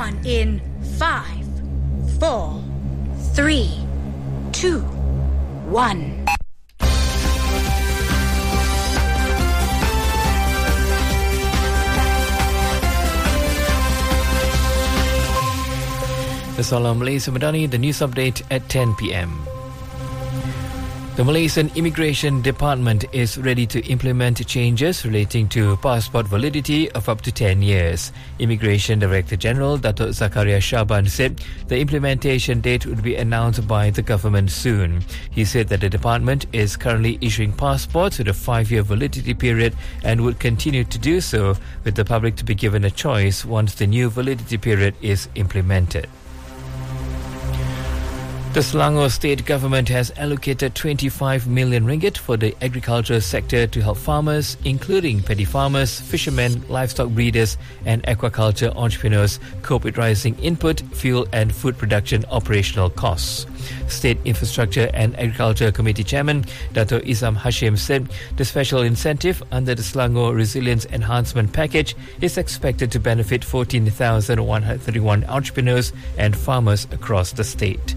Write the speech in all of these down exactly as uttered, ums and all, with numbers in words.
on in five, four, three, two, one. The Salam Malaysia Madani, the news update at ten p.m. The Malaysian Immigration Department is ready to implement changes relating to passport validity of up to ten years. Immigration Director General Dato' Zakaria Shaban said the implementation date would be announced by the government soon. He said that the department is currently issuing passports with a five-year validity period and would continue to do so, with the public to be given a choice once the new validity period is implemented. The Selangor state government has allocated twenty-five million ringgit for the agriculture sector to help farmers, including paddy farmers, fishermen, livestock breeders and aquaculture entrepreneurs cope with rising input, fuel and food production operational costs. State Infrastructure and Agriculture Committee Chairman Dato' Isam Hashim said the special incentive under the Selangor Resilience Enhancement Package is expected to benefit fourteen thousand one hundred thirty-one entrepreneurs and farmers across the state.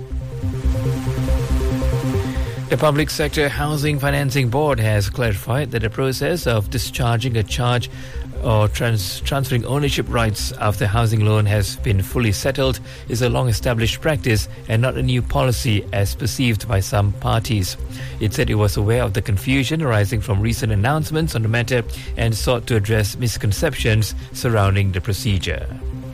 The Public Sector Housing Financing Board has clarified that the process of discharging a charge or trans- transferring ownership rights after housing loan has been fully settled is a long-established practice and not a new policy as perceived by some parties. It said it was aware of the confusion arising from recent announcements on the matter and sought to address misconceptions surrounding the procedure.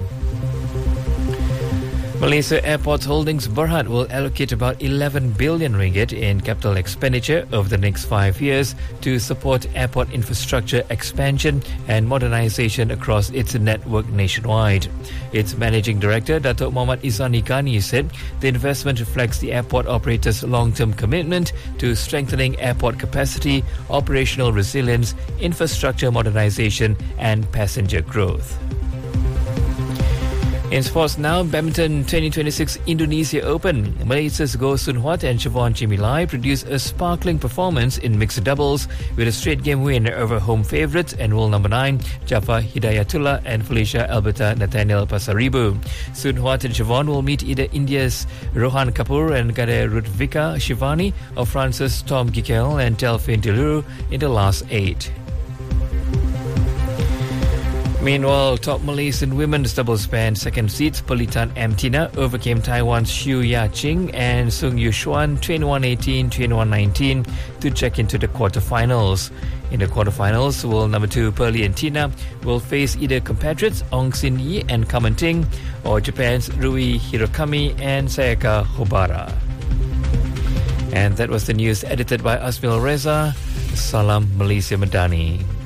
Malaysia Airports Holdings Berhad will allocate about eleven billion ringgit in capital expenditure over the next five years to support airport infrastructure expansion and modernization across its network nationwide. Its Managing Director, Dato' Muhammad Izani Ghani, said the investment reflects the airport operator's long-term commitment to strengthening airport capacity, operational resilience, infrastructure modernization and passenger growth. In sports now, Badminton twenty twenty-six Indonesia Open. Malaysia's Goh Soon Huat and Siobhan Chimilai produced a sparkling performance in mixed doubles with a straight game win over home favourites and world number nine Jafar Hidayatullah and Felicia Alberta Nathaniel Pasaribu. Soon Huat and Siobhan will meet either India's Rohan Kapoor and Gade Rudvika Shivani or France's Tom Gikel and Delphine Deluru in the last eight. Meanwhile, top Malaysian women's doubles band second seeds Politan Amtina overcame Taiwan's Xu Ya-Ching and Sung Yushuan twenty-one eighteen, twenty-one nineteen to check into the quarterfinals. In the quarterfinals, world number two Pearly and Tina will face either compatriots Ong Sin Yi and Kamen Ting or Japan's Rui Hirokami and Sayaka Hobara. And that was the news edited by Asmil Reza. Salam Malaysia Madani.